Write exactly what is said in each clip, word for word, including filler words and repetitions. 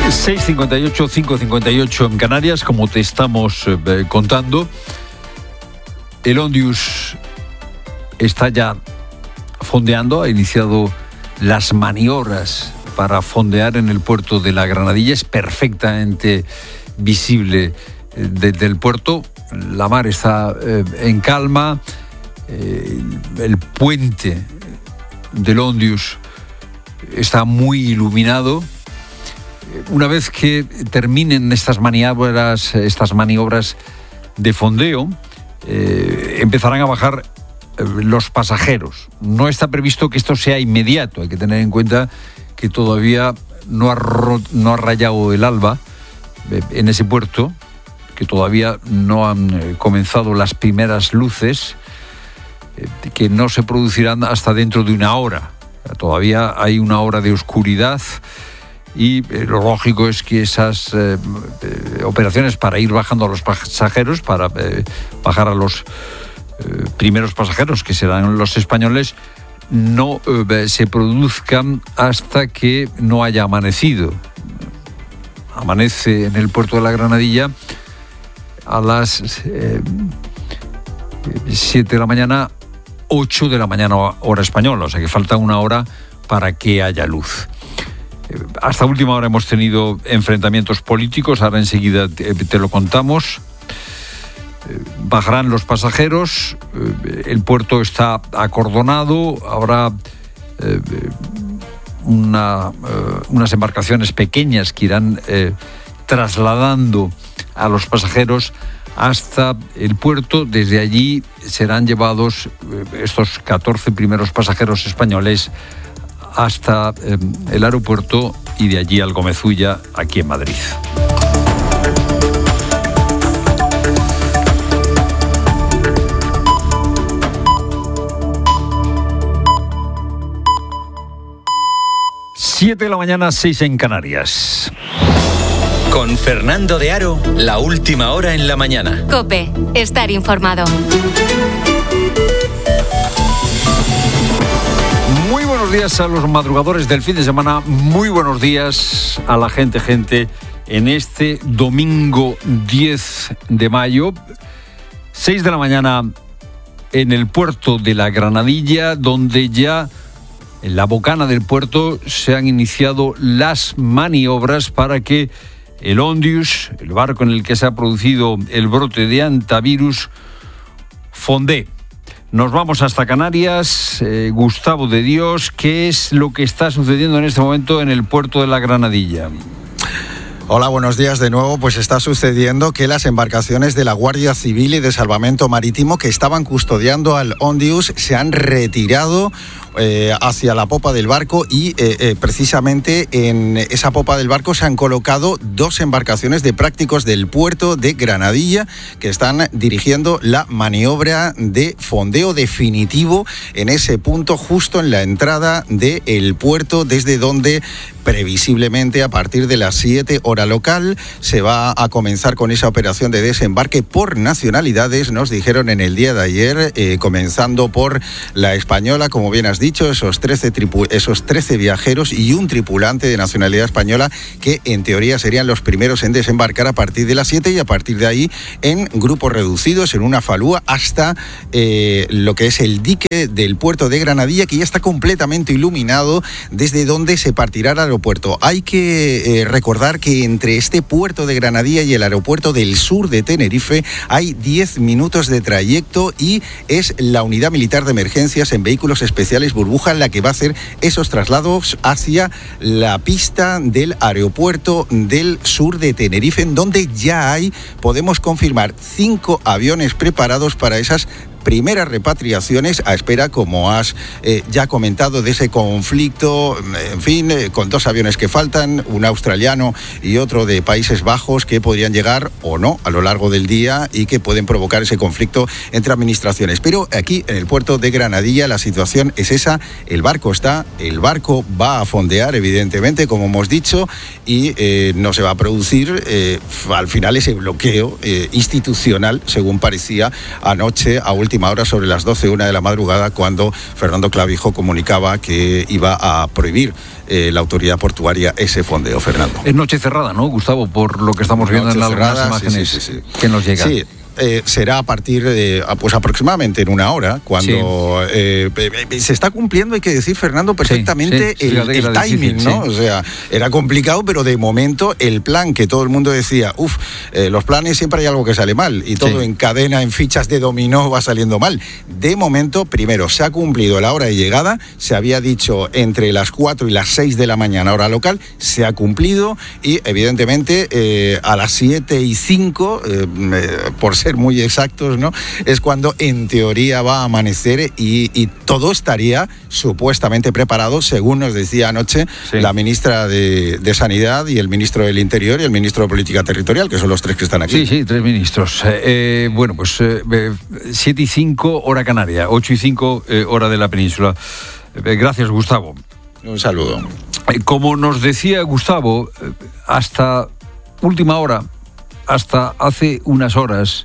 seis cincuenta y ocho, cinco cincuenta y ocho en Canarias, como te estamos eh, contando. El Ondius está ya fondeando, ha iniciado las maniobras para fondear en el puerto de la Granadilla. Es perfectamente visible desde el puerto. La mar está eh, en calma. Eh, el puente del Ondius está muy iluminado. Una vez que terminen estas maniobras, estas maniobras de fondeo, eh, empezarán a bajar eh, los pasajeros. No está previsto que esto sea inmediato. Hay que tener en cuenta que todavía no ha, ro- no ha rayado el alba eh, en ese puerto, que todavía no han eh, comenzado las primeras luces, eh, que no se producirán hasta dentro de una hora. Todavía hay una hora de oscuridad. Y eh, lo lógico es que esas eh, eh, operaciones para ir bajando a los pasajeros, para eh, bajar a los eh, primeros pasajeros, que serán los españoles, no eh, se produzcan hasta que no haya amanecido. Amanece en el puerto de la Granadilla a las eh, siete de la mañana, ocho de la mañana hora española, o sea que falta una hora para que haya luz. Hasta última hora hemos tenido enfrentamientos políticos, ahora enseguida te, te lo contamos. Bajarán los pasajeros, el puerto está acordonado, habrá eh, una, eh, unas embarcaciones pequeñas que irán eh, trasladando a los pasajeros hasta el puerto. Desde allí serán llevados eh, estos catorce primeros pasajeros españoles hasta eh, el aeropuerto y de allí al Gómez-Ulla, aquí en Madrid. Siete de la mañana, seis en Canarias. Con Fernando de Aro, la última hora en la mañana. COPE, estar informado. Muy buenos días a los madrugadores del fin de semana, muy buenos días a la gente, gente, en este domingo diez de mayo, seis de la mañana en el puerto de la Granadilla, donde ya en la bocana del puerto se han iniciado las maniobras para que el Ondius, el barco en el que se ha producido el brote de hantavirus, fondee. Nos vamos hasta Canarias. Eh, Gustavo de Dios, ¿qué es lo que está sucediendo en este momento en el puerto de la Granadilla? Hola, buenos días de nuevo. Pues está sucediendo que las embarcaciones de la Guardia Civil y de Salvamento Marítimo que estaban custodiando al Ondius se han retirado eh, hacia la popa del barco y eh, eh, precisamente en esa popa del barco se han colocado dos embarcaciones de prácticos del puerto de Granadilla que están dirigiendo la maniobra de fondeo definitivo en ese punto justo en la entrada del puerto, desde donde previsiblemente a partir de las siete hora local se va a comenzar con esa operación de desembarque por nacionalidades, nos dijeron en el día de ayer, eh, comenzando por la española, como bien has dicho, esos trece, tripu- esos trece viajeros y un tripulante de nacionalidad española que en teoría serían los primeros en desembarcar a partir de las siete y a partir de ahí en grupos reducidos, en una falúa, hasta eh, lo que es el dique del puerto de Granadilla, que ya está completamente iluminado, desde donde se partirá el aeropuerto. Hay que eh, recordar que entre este puerto de Granadilla y el aeropuerto del sur de Tenerife hay diez minutos de trayecto y es la unidad militar de emergencias en vehículos especiales Burbuja la que va a hacer esos traslados hacia la pista del aeropuerto del sur de Tenerife, en donde ya hay, podemos confirmar, cinco aviones preparados para esas primeras repatriaciones a espera, como has eh, ya comentado, de ese conflicto, en fin, eh, con dos aviones que faltan, un australiano y otro de Países Bajos, que podrían llegar o no a lo largo del día y que pueden provocar ese conflicto entre administraciones. Pero aquí en el puerto de Granadilla la situación es esa, el barco está, el barco va a fondear evidentemente, como hemos dicho, y eh, no se va a producir eh, al final ese bloqueo eh, institucional, según parecía anoche a última última hora, sobre las doce, una de la madrugada, cuando Fernando Clavijo comunicaba que iba a prohibir eh, la autoridad portuaria ese fondeo, Fernando. Es noche cerrada, ¿no, Gustavo? Por lo que estamos viendo noche en algunas cerrada, imágenes sí, sí, sí, sí. que nos llegan. Sí. Eh, será a partir de, pues aproximadamente en una hora, cuando sí. eh, se está cumpliendo, hay que decir, Fernando, perfectamente sí, sí. el, el timing, difícil, ¿no? Sí. O sea, era complicado, pero de momento el plan que todo el mundo decía, uff, eh, los planes siempre hay algo que sale mal, y todo sí. en cadena, en fichas de dominó va saliendo mal. De momento, primero, se ha cumplido la hora de llegada, se había dicho entre las cuatro y las seis de la mañana, hora local, se ha cumplido, y evidentemente eh, a las siete y cinco, eh, por ser muy exactos, ¿no? Es cuando en teoría va a amanecer y, y todo estaría supuestamente preparado, según nos decía anoche sí. la ministra de, de Sanidad y el ministro del Interior y el ministro de Política Territorial, que son los tres que están aquí. Sí, sí, tres ministros. Eh, bueno, pues eh, siete y cinco hora canaria, ocho y cinco eh, hora de la península. Eh, gracias, Gustavo. Un saludo. Eh, como nos decía Gustavo, eh, hasta última hora, hasta hace unas horas,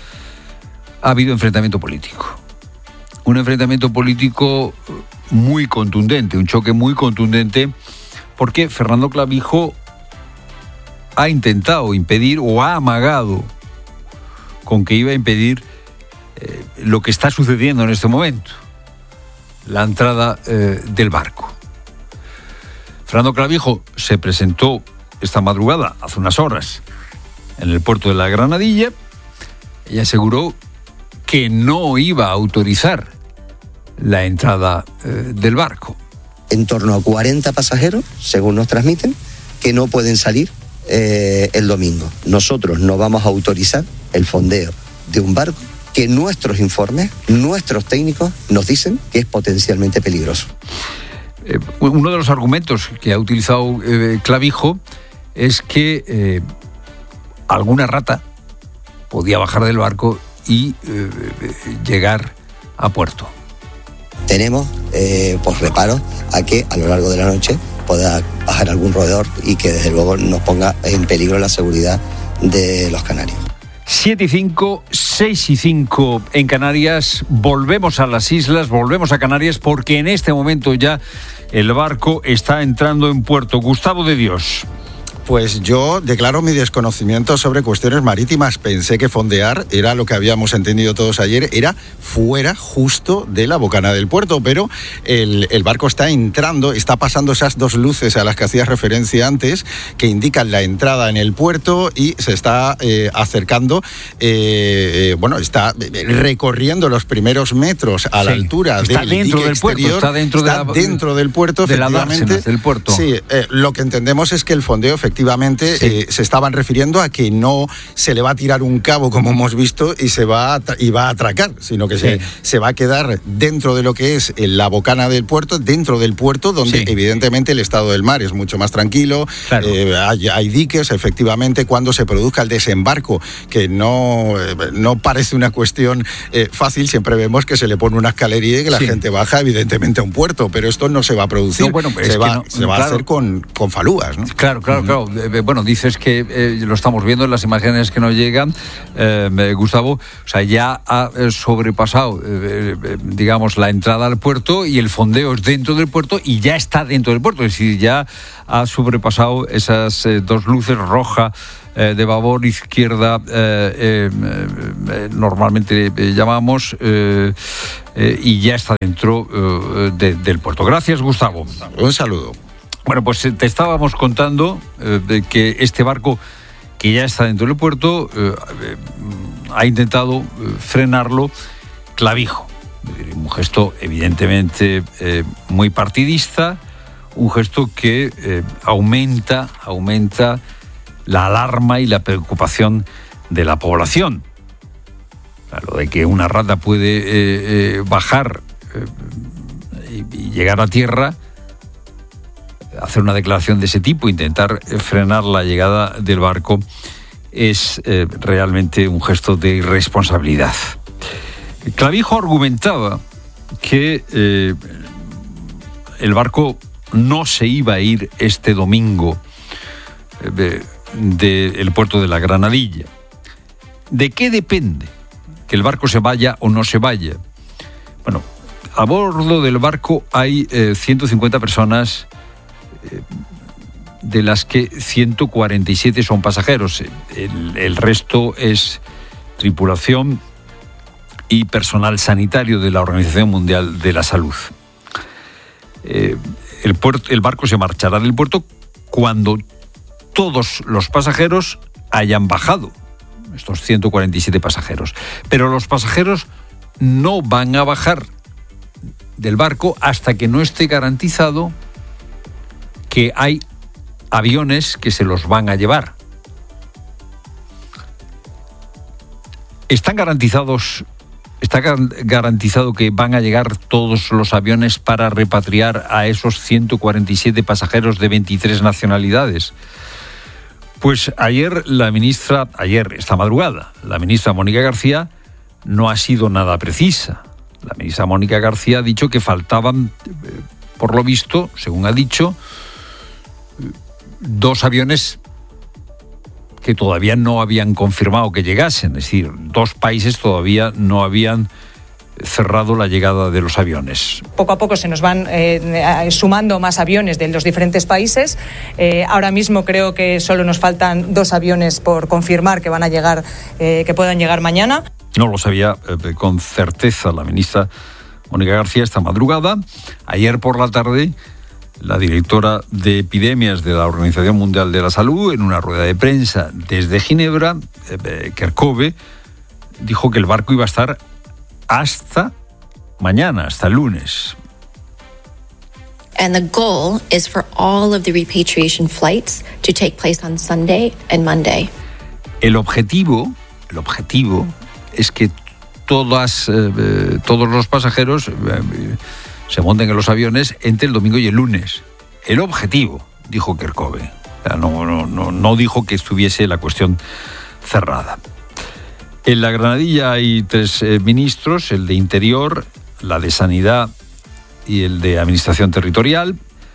ha habido enfrentamiento político. Un enfrentamiento político muy contundente, un choque muy contundente, porque Fernando Clavijo ha intentado impedir o ha amagado con que iba a impedir eh, lo que está sucediendo en este momento, la entrada eh, del barco. Fernando Clavijo se presentó esta madrugada, hace unas horas, en el puerto de la Granadilla, y aseguró que no iba a autorizar la entrada eh, del barco. En torno a cuarenta pasajeros, según nos transmiten, que no pueden salir eh, el domingo. Nosotros no vamos a autorizar el fondeo de un barco que nuestros informes, nuestros técnicos nos dicen que es potencialmente peligroso. Eh, uno de los argumentos que ha utilizado eh, Clavijo es que eh, alguna rata podía bajar del barco y eh, llegar a puerto. Tenemos eh, pues reparos a que a lo largo de la noche pueda bajar algún roedor y que desde luego nos ponga en peligro la seguridad de los canarios. siete y cinco, seis y cinco en Canarias. Volvemos a las islas, volvemos a Canarias, porque en este momento ya el barco está entrando en puerto. Gustavo de Dios. Pues yo declaro mi desconocimiento sobre cuestiones marítimas. Pensé que fondear era lo que habíamos entendido todos ayer, era fuera justo de la bocana del puerto, pero el, el barco está entrando, está pasando esas dos luces a las que hacías referencia antes, que indican la entrada en el puerto, y se está eh, acercando, eh, eh, bueno, está recorriendo los primeros metros a sí, la altura está del dentro dique del exterior, puerto, está dentro, está de la, dentro del puerto, de efectivamente. La del puerto. Sí, eh, lo que entendemos es que el fondeo, efectivamente, Efectivamente, sí. eh, se estaban refiriendo a que no se le va a tirar un cabo, como hemos visto, y se va a, y va a atracar, sino que sí. se, se va a quedar dentro de lo que es la bocana del puerto, dentro del puerto, donde sí. evidentemente el estado del mar es mucho más tranquilo, claro. eh, hay, hay diques, efectivamente, cuando se produzca el desembarco, que no, eh, no parece una cuestión eh, fácil, siempre vemos que se le pone una escalería y que la sí. gente baja, evidentemente, a un puerto, pero esto no se va a producir, no, bueno, se, va, no, se va claro. a hacer con, con falúas, ¿no? Claro, claro, claro. Bueno, dices que eh, lo estamos viendo en las imágenes que nos llegan, eh, Gustavo, o sea, ya ha sobrepasado, eh, eh, digamos, la entrada al puerto, y el fondeo es dentro del puerto y ya está dentro del puerto, es decir, ya ha sobrepasado esas eh, dos luces, roja eh, de babor, izquierda, eh, eh, eh, normalmente eh, llamamos, eh, eh, y ya está dentro eh, de, del puerto. Gracias, Gustavo. Un saludo. Bueno, pues te estábamos contando eh, de que este barco, que ya está dentro del puerto, eh, eh, ha intentado eh, frenarlo Clavijo. Un gesto evidentemente eh, muy partidista, un gesto que eh, aumenta, aumenta la alarma y la preocupación de la población. Lo de que una rata puede eh, eh, bajar eh, y, y llegar a tierra, hacer una declaración de ese tipo, intentar frenar la llegada del barco, es eh, realmente un gesto de irresponsabilidad. Clavijo argumentaba que eh, el barco no se iba a ir este domingo eh, del puerto de la Granadilla. ¿De qué depende que el barco se vaya o no se vaya. Bueno, a bordo del barco hay eh, ciento cincuenta personas, eh, de las que ciento cuarenta y siete son pasajeros. El, el resto es tripulación y personal sanitario de la Organización Mundial de la Salud. Eh, el, puerto, el barco se marchará del puerto cuando todos los pasajeros hayan bajado, estos ciento cuarenta y siete pasajeros. Pero los pasajeros no van a bajar del barco hasta que no esté garantizado que hay aviones que se los van a llevar. Están garantizados, está garantizado que van a llegar todos los aviones para repatriar a esos ciento cuarenta y siete pasajeros de veintitrés nacionalidades. Pues ayer la ministra, ayer, esta madrugada, la ministra Mónica García no ha sido nada precisa. La ministra Mónica García ha dicho que faltaban, por lo visto, según ha dicho, dos aviones que todavía no habían confirmado que llegasen, es decir, dos países todavía no habían cerrado la llegada de los aviones. Poco a poco se nos van eh, sumando más aviones de los diferentes países. Eh, ahora mismo creo que solo nos faltan dos aviones por confirmar que van a llegar, eh, que puedan llegar mañana. No lo sabía eh, con certeza la ministra Mónica García esta madrugada. Ayer por la tarde, la directora de epidemias de la Organización Mundial de la Salud, en una rueda de prensa desde Ginebra, eh, Kerkhove, dijo que el barco iba a estar hasta mañana, hasta el lunes. And the goal is for all of the repatriation flights to take place on Sunday and Monday. El objetivo, el objetivo es que todas, eh, todos los pasajeros eh, se monten en los aviones entre el domingo y el lunes. El objetivo, dijo Kerkhove. O sea, no, no, no, no dijo que estuviese la cuestión cerrada. En la Granadilla hay tres eh, ministros, el de Interior, la de Sanidad y el de Administración Territorial.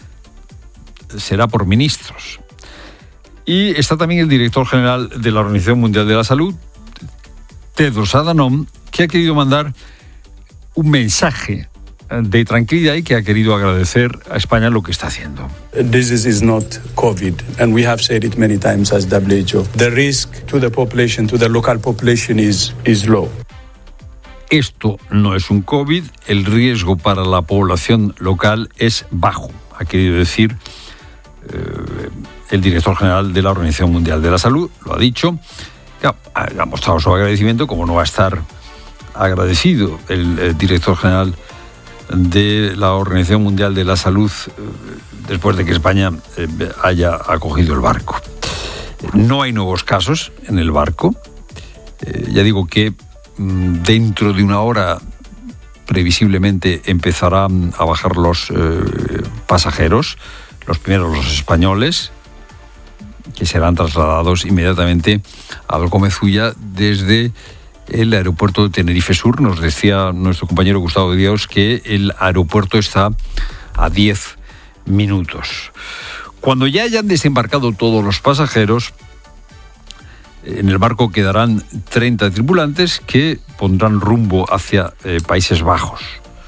Será por ministros. Y está también el director general de la Organización Mundial de la Salud, Tedros Adhanom, que ha querido mandar un mensaje de tranquilidad y que ha querido agradecer a España lo que está haciendo. This is not COVID, and we have said it many times as W H O. The risk to the population, to the local population is, is low. Esto no es un COVID, el riesgo para la población local es bajo, ha querido decir eh, el director general de la Organización Mundial de la Salud, lo ha dicho, que ha, ha mostrado su agradecimiento, como no va a estar agradecido el, el director general de la Organización Mundial de la Salud después de que España eh, haya acogido el barco. No hay nuevos casos en el barco. Eh, ya digo que mm, dentro de una hora previsiblemente empezarán a bajar los eh, pasajeros, los primeros los españoles, que serán trasladados inmediatamente a Alcomezulla desde el aeropuerto de Tenerife Sur. Nos decía nuestro compañero Gustavo de Dios que el aeropuerto está a diez minutos. Cuando ya hayan desembarcado todos los pasajeros, en el barco quedarán treinta tripulantes que pondrán rumbo hacia eh, Países Bajos.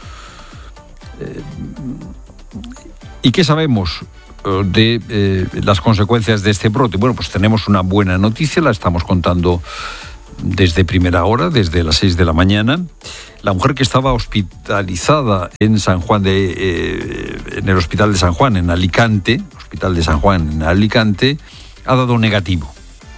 Eh, ¿Y qué sabemos de eh, las consecuencias de este brote? Bueno, pues tenemos una buena noticia, la estamos contando desde primera hora, desde las seis de la mañana. La mujer que estaba hospitalizada en San Juan de, eh, en el Hospital de San Juan, en Alicante, Hospital de San Juan en Alicante, ha dado negativo.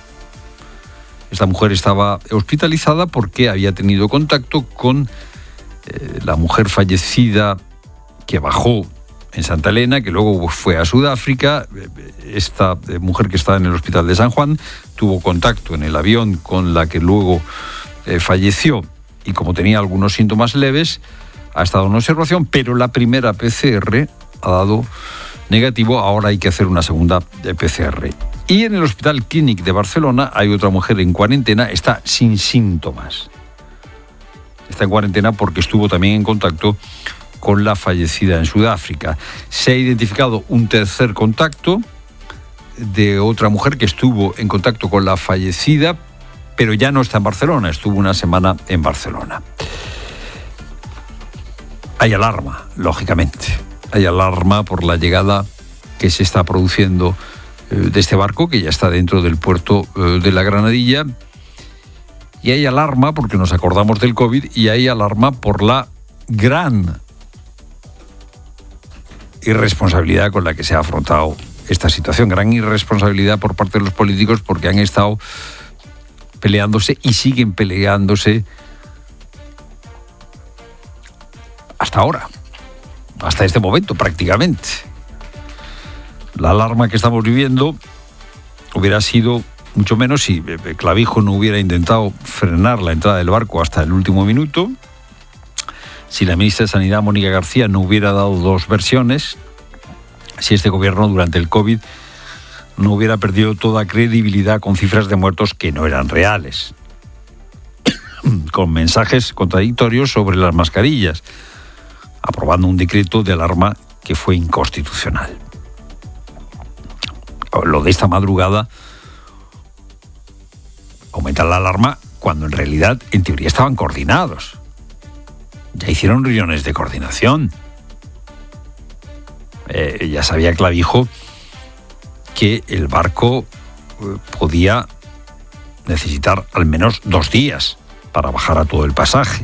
Esta mujer estaba hospitalizada porque había tenido contacto con eh, la mujer fallecida que bajó en Santa Elena, que luego fue a Sudáfrica. Esta mujer que estaba en el Hospital de San Juan tuvo contacto en el avión con la que luego eh, falleció, y como tenía algunos síntomas leves, ha estado en observación, pero la primera P C R ha dado negativo. Ahora hay que hacer una segunda P C R. Y en el Hospital Clínic de Barcelona hay otra mujer en cuarentena, está sin síntomas. Está en cuarentena porque estuvo también en contacto con la fallecida en Sudáfrica. Se ha identificado un tercer contacto de otra mujer que estuvo en contacto con la fallecida, pero ya no está en Barcelona, estuvo una semana en Barcelona. Hay alarma, lógicamente, hay alarma por la llegada que se está produciendo eh, de este barco, que ya está dentro del puerto eh, de la Granadilla, y hay alarma porque nos acordamos del COVID, y hay alarma por la gran irresponsabilidad con la que se ha afrontado esta situación, gran irresponsabilidad por parte de los políticos, porque han estado peleándose y siguen peleándose hasta ahora, hasta este momento prácticamente. La alarma que estamos viviendo hubiera sido mucho menos si Clavijo no hubiera intentado frenar la entrada del barco hasta el último minuto, si la ministra de Sanidad, Mónica García, no hubiera dado dos versiones, si este gobierno durante el COVID no hubiera perdido toda credibilidad con cifras de muertos que no eran reales, con mensajes contradictorios sobre las mascarillas, aprobando un decreto de alarma que fue inconstitucional. Lo de esta madrugada aumenta la alarma cuando en realidad, en teoría, estaban coordinados. Ya hicieron reuniones de coordinación. Eh, ya sabía Clavijo que el barco eh, podía necesitar al menos dos días para bajar a todo el pasaje.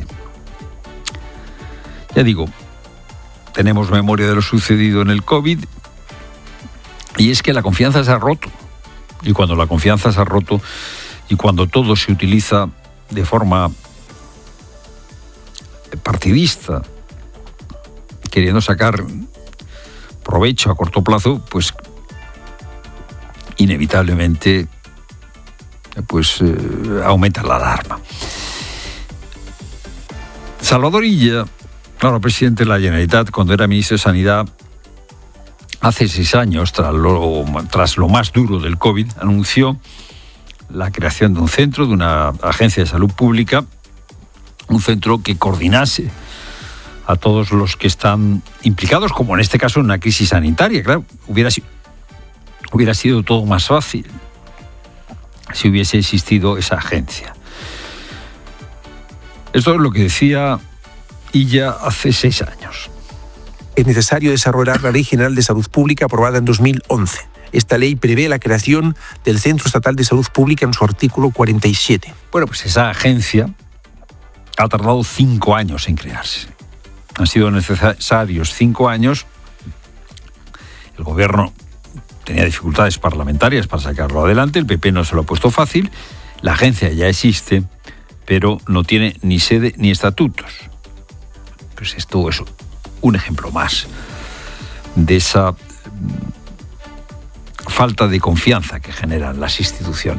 Ya digo, tenemos memoria de lo sucedido en el COVID, y es que la confianza se ha roto. Y cuando la confianza se ha roto y cuando todo se utiliza de forma partidista, queriendo sacar provecho a corto plazo, pues inevitablemente pues eh, aumenta la alarma. Salvador Illa, claro, presidente de la Generalitat, cuando era ministro de Sanidad, hace seis años, tras lo, tras lo más duro del COVID, anunció la creación de un centro, de una agencia de salud pública, un centro que coordinase a todos los que están implicados, como en este caso en una crisis sanitaria. Claro, hubiera sido, hubiera sido todo más fácil si hubiese existido esa agencia. Esto es lo que decía Illa hace seis años. Es necesario desarrollar la Ley General de Salud Pública aprobada en dos mil once. Esta ley prevé la creación del Centro Estatal de Salud Pública en su artículo cuarenta y siete. Bueno, pues esa agencia ha tardado cinco años en crearse. Han sido necesarios cinco años. El gobierno tenía dificultades parlamentarias para sacarlo adelante. El P P no se lo ha puesto fácil. La agencia ya existe, pero no tiene ni sede ni estatutos. Pues esto es un ejemplo más de esa falta de confianza que generan las instituciones.